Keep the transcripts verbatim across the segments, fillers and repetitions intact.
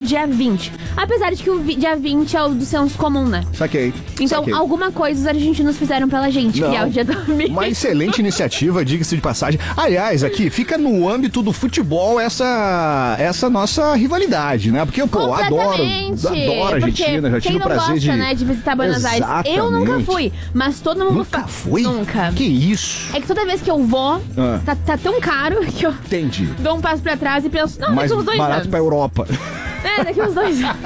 dia vinte. Apesar de que o vi- dia vinte é o do senso comum, né? Saquei. Então, saquei. alguma coisa os argentinos fizeram pela gente, Não. que é o dia do amigo. Uma excelente iniciativa, diga-se de passagem. Aliás, aqui fica no âmbito do futebol essa, essa nossa rivalidade, né? Porque, pô, adoro, Completamente. adoro a Argentina, já quem tive o não prazer gosta, de... né, de visitar Buenos Aires. Eu nunca Exatamente. fui, mas todo mundo Nunca fa- foi? Nunca. Que isso? É que toda vez que eu vou, Ah. tá, tá tão caro que eu Entendi. dou um passo pra trás e penso, não, Mais daqui uns dois barato anos. pra Europa. É, daqui uns dois anos.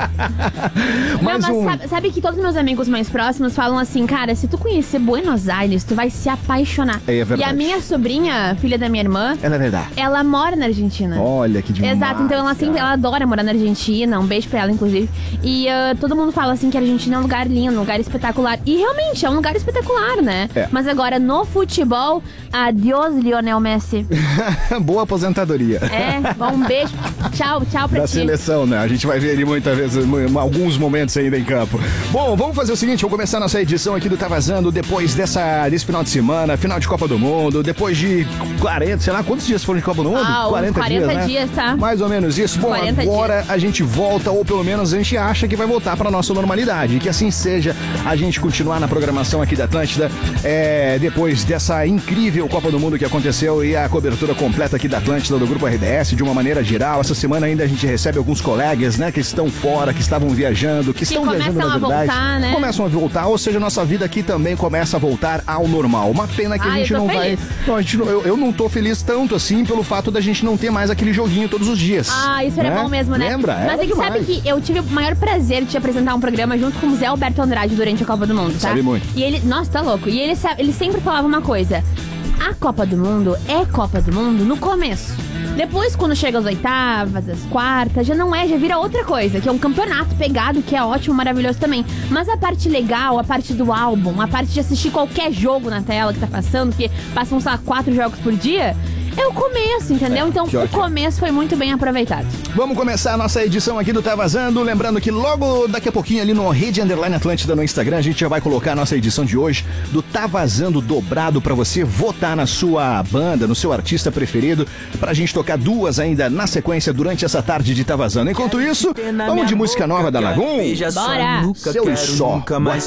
Não, Mais mas um... sabe, sabe que todos os meus amigos mais próximos falam assim, cara, se tu conhecer Buenos Aires, tu vai se apaixonar. É, é verdade. E a minha sobrinha, filha da minha irmã, Ela é verdade. ela mora na Argentina. Olha que demais. Exato, então ela sempre, ela adora morar na Argentina, um beijo pra ela, inclusive. E ah, todo mundo fala assim que a Argentina é um lugar lindo, um lugar espetacular. E realmente, é um lugar espetacular, né? É. Mas agora, no futebol, adiós, Lionel Messi. Boa aposentadoria. É, bom, um beijo. Tchau, tchau pra Da ti. seleção, né? A gente vai ver ali muitas vezes, mu- alguns momentos ainda em campo. Bom, vamos fazer o seguinte, vamos começar nossa edição aqui do Tá Vazando depois dessa, desse final de semana, final de Copa do Mundo, depois de quarenta, sei lá, quantos dias foram de Copa do Mundo? Ah, uns quarenta dias, né? dias, tá? Mais ou menos isso. Bom, quarenta agora a gente volta, ou pelo menos a gente acha que vai voltar para nossa normalidade. E que assim seja, a gente continuar na programação aqui da Atlântida, é, depois dessa incrível Copa do Mundo que aconteceu e a cobertura completa aqui da Atlântida, do Grupo R D S, de uma maneira geral. Essa semana ainda a gente recebe alguns colegas, né, que estão fora, que estavam viajando, que, Que estão viajando, começam na a verdade. voltar, né? Começam a voltar, ou seja, nossa vida aqui também começa a voltar ao normal. Uma pena que a Ah, gente eu tô não feliz. vai... Não, a gente não- eu, eu não tô feliz tanto assim pelo fato da gente não ter mais aquele joguinho todos os dias. Ah, isso era né? bom mesmo, né? Lembra? Mas Era é que sabe demais. que eu tive o maior prazer de te apresentar um programa junto com o Zé Alberto Andrade durante a Copa do Mundo, tá? Sabe muito. E ele, nossa, tá louco. E ele, sa- ele sempre falava uma coisa: a Copa do Mundo é Copa do Mundo no começo. Depois, quando chega as oitavas, as quartas, já não é, já vira outra coisa, que é um campeonato pegado, que é ótimo, maravilhoso também. Mas a parte legal, a parte do álbum, a parte de assistir qualquer jogo na tela que tá passando, porque passam só quatro jogos por dia, é o começo, entendeu? É, então, que o ótimo. começo foi muito bem aproveitado. Vamos começar a nossa edição aqui do Tá Vazando. Lembrando que logo daqui a pouquinho ali no Rede Underline Atlântida no Instagram, a gente já vai colocar a nossa edição de hoje do Tá Vazando dobrado pra você votar na sua banda, no seu artista preferido, pra gente tocar duas ainda na sequência durante essa tarde de Tá Vazando. Enquanto isso, vamos de música nova da Lagoon. Bora! Seu e só.